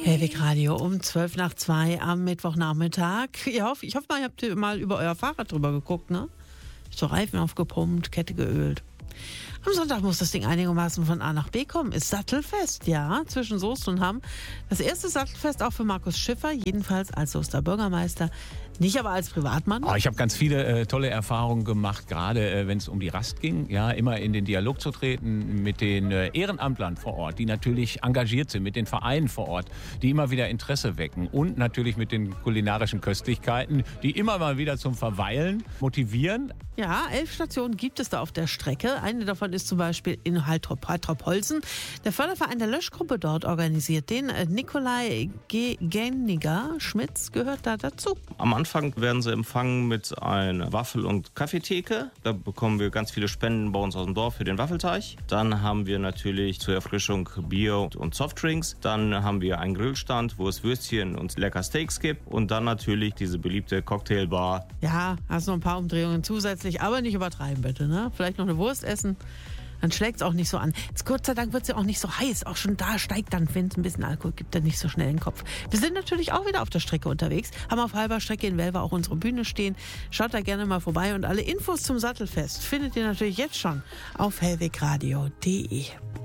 Hellwig Radio um 1:12 am Mittwochnachmittag. Ich hoffe mal, ihr habt mal über euer Fahrrad drüber geguckt, ne? So Reifen aufgepumpt, Kette geölt. Am Sonntag muss das Ding einigermaßen von A nach B kommen. Ist Sattelfest, ja, zwischen Soest und Hamm. Das erste Sattelfest auch für Markus Schiffer, jedenfalls als Soester Bürgermeister, nicht aber als Privatmann. Ich habe ganz viele tolle Erfahrungen gemacht, gerade wenn es um die Rast ging. Ja, immer in den Dialog zu treten mit den Ehrenamtlern vor Ort, die natürlich engagiert sind, mit den Vereinen vor Ort, die immer wieder Interesse wecken und natürlich mit den kulinarischen Köstlichkeiten, die immer mal wieder zum Verweilen motivieren. Ja, 11 Stationen gibt es da auf der Strecke. Eine davon ist zum Beispiel in Haltrop-Holzen. Der Förderverein der Löschgruppe dort organisiert den. Nikolai Geniger Schmitz gehört da dazu. Am Anfang werden sie empfangen mit einer Waffel- und Kaffeetheke. Da bekommen wir ganz viele Spenden bei uns aus dem Dorf für den Waffelteig. Dann haben wir natürlich zur Erfrischung Bier und Softdrinks. Dann haben wir einen Grillstand, wo es Würstchen und lecker Steaks gibt. Und dann natürlich diese beliebte Cocktailbar. Ja, hast noch ein paar Umdrehungen zusätzlich, aber nicht übertreiben bitte, ne? Vielleicht noch eine Wurst essen. Dann schlägt es auch nicht so an. Jetzt, Gott sei Dank wird es ja auch nicht so heiß. Auch schon da steigt dann, wenn es ein bisschen Alkohol gibt, dann nicht so schnell in den Kopf. Wir sind natürlich auch wieder auf der Strecke unterwegs. Haben auf halber Strecke in Welver auch unsere Bühne stehen. Schaut da gerne mal vorbei. Und alle Infos zum Sattelfest findet ihr natürlich jetzt schon auf hellwegradio.de.